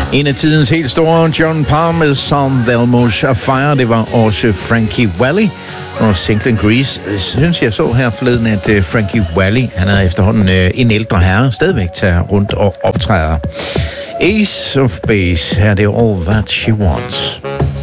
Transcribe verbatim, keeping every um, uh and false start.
En af tidens helt store, John Parr med Some Elmo's Fire. Det var også Frankie Valli og Singling Grease. Jeg synes, jeg så her forleden, at Frankie Valli, han er efterhånden en ældre herre, stadigvæk tager rundt og optræder. Ace of Base, her er det All That She Wants.